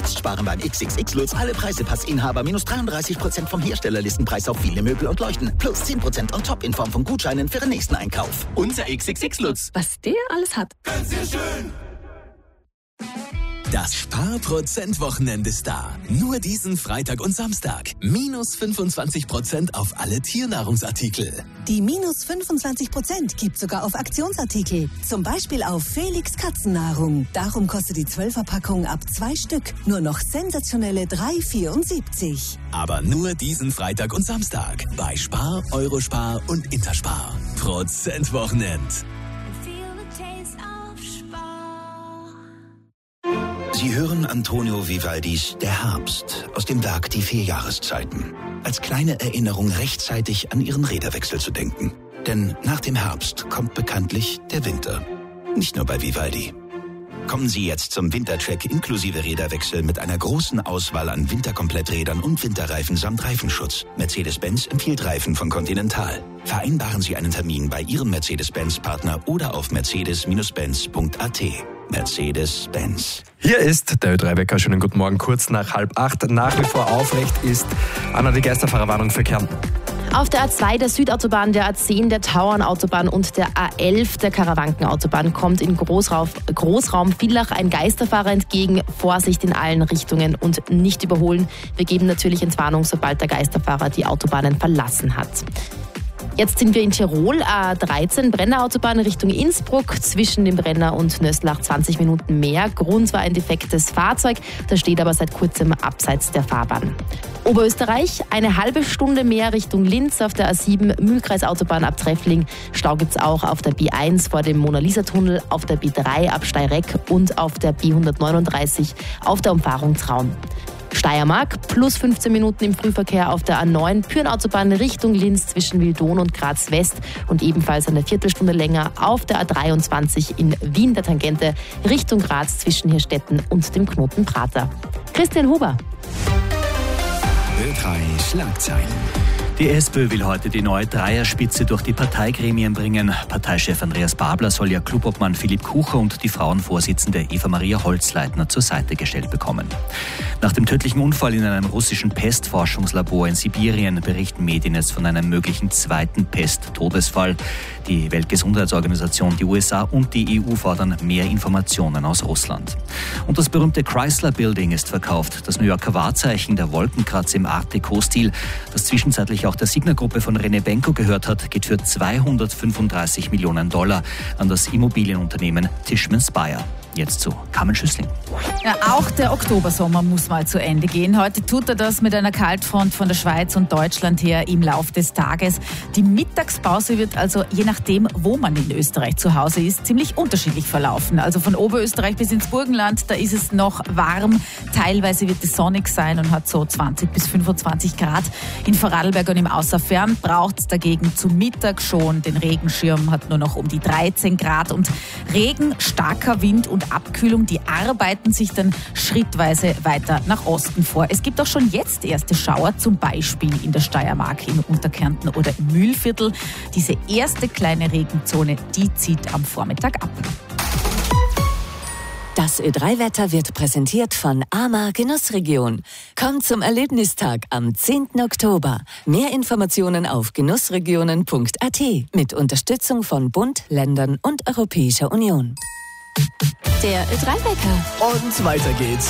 Jetzt sparen beim XXX Lutz alle Preisepassinhaber minus 33% vom Herstellerlistenpreis auf viele Möbel und Leuchten. Plus 10% on top in Form von Gutscheinen für den nächsten Einkauf. Unser XXX Lutz. Was der alles hat. Ganz sehr schön. Das Sparprozent-Wochenende ist da. Nur diesen Freitag und Samstag. Minus 25% auf alle Tiernahrungsartikel. Die minus 25% gibt sogar auf Aktionsartikel. Zum Beispiel auf Felix Katzennahrung. Darum kostet die 12er-Packung ab 2 Stück nur noch sensationelle 3,74. Aber nur diesen Freitag und Samstag. Bei Spar, Eurospar und Interspar. Prozentwochenend. Sie hören Antonio Vivaldis Der Herbst aus dem Werk Die 4 Jahreszeiten. Als kleine Erinnerung rechtzeitig an Ihren Räderwechsel zu denken. Denn nach dem Herbst kommt bekanntlich der Winter. Nicht nur bei Vivaldi. Kommen Sie jetzt zum Wintercheck inklusive Räderwechsel mit einer großen Auswahl an Winterkompletträdern und Winterreifen samt Reifenschutz. Mercedes-Benz empfiehlt Reifen von Continental. Vereinbaren Sie einen Termin bei Ihrem Mercedes-Benz-Partner oder auf mercedes-benz.at. Mercedes-Benz. Hier ist der Ö3-Wecker. Schönen guten Morgen, kurz nach 7:30. Nach wie vor aufrecht ist Anna die Geisterfahrerwarnung für Kärnten. Auf der A2 der Südautobahn, der A10 der Tauernautobahn und der A11 der Karawankenautobahn kommt in Großraum Villach ein Geisterfahrer entgegen. Vorsicht in allen Richtungen und nicht überholen. Wir geben natürlich Entwarnung, sobald der Geisterfahrer die Autobahnen verlassen hat. Jetzt sind wir in Tirol, A13, Brenner-Autobahn Richtung Innsbruck, zwischen dem Brenner und Nösslach 20 Minuten mehr. Grund war ein defektes Fahrzeug, das steht aber seit kurzem abseits der Fahrbahn. Oberösterreich, eine halbe Stunde mehr Richtung Linz auf der A7, Mühlkreisautobahn ab Treffling. Stau gibt's auch auf der B1 vor dem Mona-Lisa-Tunnel, auf der B3 ab Steyreck und auf der B139 auf der Umfahrung Traun. Steiermark, plus 15 Minuten im Frühverkehr auf der A9, Pyrenautobahn Richtung Linz zwischen Wildon und Graz West und ebenfalls eine Viertelstunde länger auf der A23 in Wien der Tangente Richtung Graz zwischen Hirstetten und dem Knoten Prater. Christian Huber. Ö3 Schlagzeilen. Die SPÖ will heute die neue Dreierspitze durch die Parteigremien bringen. Parteichef Andreas Babler soll ja Clubobmann Philipp Kucher und die Frauenvorsitzende Eva-Maria Holzleitner zur Seite gestellt bekommen. Nach dem tödlichen Unfall in einem russischen Pestforschungslabor in Sibirien berichten Medien jetzt von einem möglichen zweiten Pest-Todesfall. Die Weltgesundheitsorganisation, die USA und die EU fordern mehr Informationen aus Russland. Und das berühmte Chrysler Building ist verkauft. Das New Yorker Wahrzeichen, der Wolkenkratzer im Art Deco-Stil, das zwischenzeitlich auch der Signa-Gruppe von René Benko gehört hat, geht für $235 Millionen an das Immobilienunternehmen Tishman Speyer. Jetzt zu Carmen Schüssling. Ja, auch der Oktobersommer muss mal zu Ende gehen. Heute tut er das mit einer Kaltfront von der Schweiz und Deutschland her im Lauf des Tages. Die Mittagspause wird also, je nachdem, wo man in Österreich zu Hause ist, ziemlich unterschiedlich verlaufen. Also von Oberösterreich bis ins Burgenland, da ist es noch warm. Teilweise wird es sonnig sein und hat so 20 bis 25 Grad. In Vorarlberg und im Außerfern braucht es dagegen zu Mittag schon den Regenschirm, hat nur noch um die 13 Grad. Und Regen, starker Wind und Abkühlung, die arbeiten sich dann schrittweise weiter nach Osten vor. Es gibt auch schon jetzt erste Schauer, zum Beispiel in der Steiermark, in Unterkärnten oder im Mühlviertel. Diese erste kleine Regenzone, die zieht am Vormittag ab. Das Ö3-Wetter wird präsentiert von AMA Genussregion. Kommt zum Erlebnistag am 10. Oktober. Mehr Informationen auf genussregionen.at mit Unterstützung von Bund, Ländern und Europäischer Union. Der Ö3-Wecker. Und weiter geht's.